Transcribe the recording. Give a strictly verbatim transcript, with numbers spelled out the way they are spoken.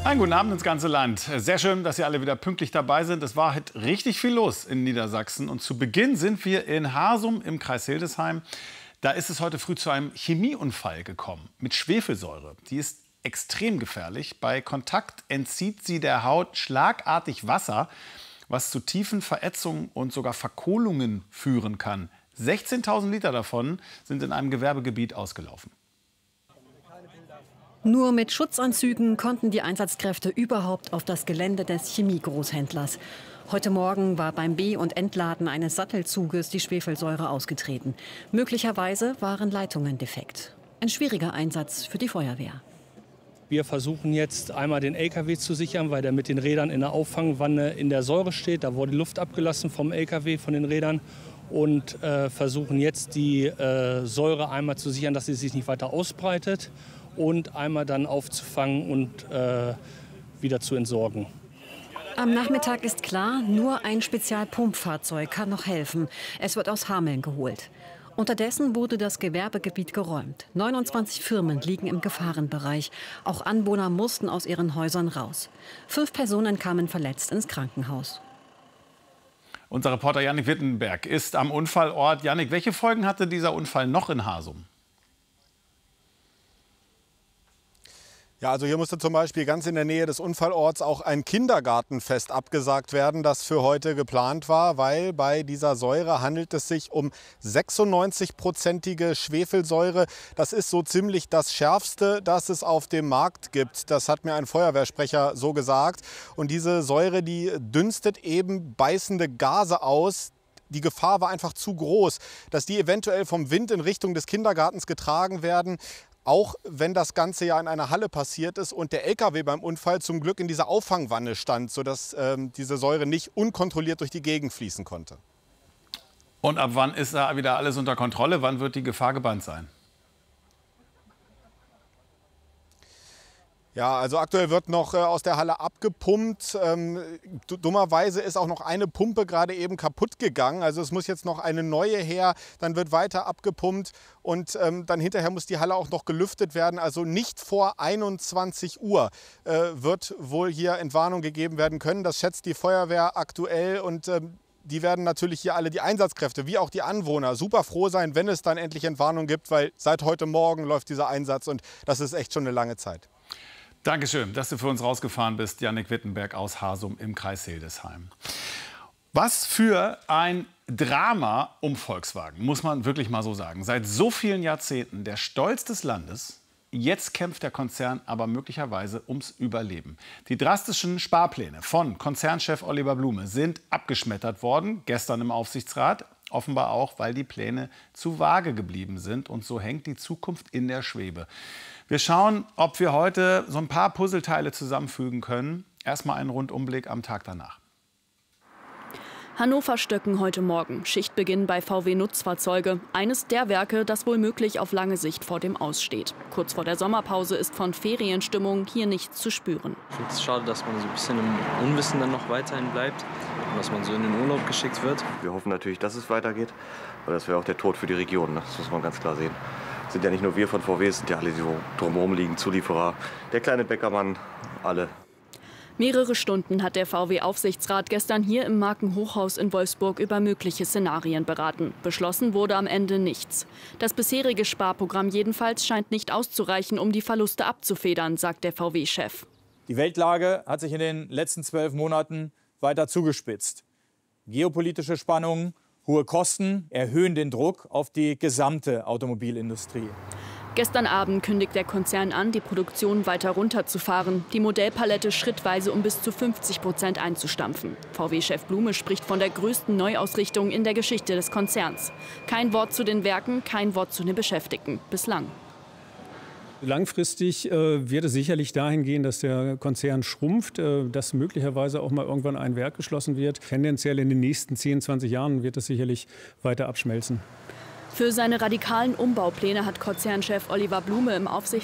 Einen guten Abend ins ganze Land. Sehr schön, dass Sie alle wieder pünktlich dabei sind. Es war heute richtig viel los in Niedersachsen. Und zu Beginn sind wir in Harsum im Kreis Hildesheim. Da ist es heute früh zu einem Chemieunfall gekommen mit Schwefelsäure. Die ist extrem gefährlich. Bei Kontakt entzieht sie der Haut schlagartig Wasser, was zu tiefen Verätzungen und sogar Verkohlungen führen kann. sechzehntausend Liter davon sind in einem Gewerbegebiet ausgelaufen. Nur mit Schutzanzügen konnten die Einsatzkräfte überhaupt auf das Gelände des Chemiegroßhändlers. Heute Morgen war beim Be- und Entladen eines Sattelzuges die Schwefelsäure ausgetreten. Möglicherweise waren Leitungen defekt. Ein schwieriger Einsatz für die Feuerwehr. Wir versuchen jetzt einmal den L K W zu sichern, weil der mit den Rädern in der Auffangwanne in der Säure steht. Da wurde die Luft abgelassen vom L K W, von den Rädern. Und äh, versuchen jetzt die äh, Säure einmal zu sichern, dass sie sich nicht weiter ausbreitet. Und einmal dann aufzufangen und äh, wieder zu entsorgen. Am Nachmittag ist klar, nur ein Spezialpumpfahrzeug kann noch helfen. Es wird aus Hameln geholt. Unterdessen wurde das Gewerbegebiet geräumt. neunundzwanzig Firmen liegen im Gefahrenbereich. Auch Anwohner mussten aus ihren Häusern raus. Fünf Personen kamen verletzt ins Krankenhaus. Unser Reporter Jannik Wittenberg ist am Unfallort. Jannik, welche Folgen hatte dieser Unfall noch in Harsum? Ja, also hier musste zum Beispiel ganz in der Nähe des Unfallorts auch ein Kindergartenfest abgesagt werden, das für heute geplant war, weil bei dieser Säure handelt es sich um sechsundneunzig-prozentige Schwefelsäure. Das ist so ziemlich das Schärfste, das es auf dem Markt gibt. Das hat mir ein Feuerwehrsprecher so gesagt. Und diese Säure, die dünstet eben beißende Gase aus. Die Gefahr war einfach zu groß, dass die eventuell vom Wind in Richtung des Kindergartens getragen werden. Auch wenn das Ganze ja in einer Halle passiert ist und der L K W beim Unfall zum Glück in dieser Auffangwanne stand, sodass ähm, diese Säure nicht unkontrolliert durch die Gegend fließen konnte. Und ab wann ist da wieder alles unter Kontrolle? Wann wird die Gefahr gebannt sein? Ja, also aktuell wird noch äh, aus der Halle abgepumpt. Ähm, dummerweise ist auch noch eine Pumpe gerade eben kaputt gegangen. Also es muss jetzt noch eine neue her. Dann wird weiter abgepumpt und ähm, dann hinterher muss die Halle auch noch gelüftet werden. Also nicht vor einundzwanzig Uhr äh, wird wohl hier Entwarnung gegeben werden können. Das schätzt die Feuerwehr aktuell und ähm, die werden natürlich hier alle, die Einsatzkräfte wie auch die Anwohner, super froh sein, wenn es dann endlich Entwarnung gibt, weil seit heute Morgen läuft dieser Einsatz und das ist echt schon eine lange Zeit. Dankeschön, dass du für uns rausgefahren bist, Jannik Wittenberg aus Harsum im Kreis Hildesheim. Was für ein Drama um Volkswagen, muss man wirklich mal so sagen. Seit so vielen Jahrzehnten der Stolz des Landes. Jetzt kämpft der Konzern aber möglicherweise ums Überleben. Die drastischen Sparpläne von Konzernchef Oliver Blume sind abgeschmettert worden, gestern im Aufsichtsrat. Offenbar auch, weil die Pläne zu vage geblieben sind. Und so hängt die Zukunft in der Schwebe. Wir schauen, ob wir heute so ein paar Puzzleteile zusammenfügen können. Erstmal einen Rundumblick am Tag danach. Hannover-Stöcken heute Morgen. Schichtbeginn bei V W Nutzfahrzeuge. Eines der Werke, das womöglich auf lange Sicht vor dem Aus steht. Kurz vor der Sommerpause ist von Ferienstimmung hier nichts zu spüren. Ich finde es schade, dass man so ein bisschen im Unwissen dann noch weiterhin bleibt und dass man so in den Urlaub geschickt wird. Wir hoffen natürlich, dass es weitergeht, weil das wäre auch der Tod für die Region. Ne? Das muss man ganz klar sehen. Es sind ja nicht nur wir von V W, es sind ja alle, die drumherum liegen, Zulieferer, der kleine Bäckermann, alle. Mehrere Stunden hat der V W-Aufsichtsrat gestern hier im Markenhochhaus in Wolfsburg über mögliche Szenarien beraten. Beschlossen wurde am Ende nichts. Das bisherige Sparprogramm jedenfalls scheint nicht auszureichen, um die Verluste abzufedern, sagt der V W-Chef. Die Weltlage hat sich in den letzten zwölf Monaten weiter zugespitzt. Geopolitische Spannungen, hohe Kosten erhöhen den Druck auf die gesamte Automobilindustrie. Gestern Abend kündigt der Konzern an, die Produktion weiter runterzufahren, die Modellpalette schrittweise um bis zu fünfzig Prozent einzustampfen. V W-Chef Blume spricht von der größten Neuausrichtung in der Geschichte des Konzerns. Kein Wort zu den Werken, kein Wort zu den Beschäftigten. Bislang. Langfristig äh, wird es sicherlich dahin gehen, dass der Konzern schrumpft, äh, dass möglicherweise auch mal irgendwann ein Werk geschlossen wird. Tendenziell in den nächsten zehn, zwanzig Jahren wird es sicherlich weiter abschmelzen. Für seine radikalen Umbaupläne hat Konzernchef Oliver Blume im Aufsichtsrat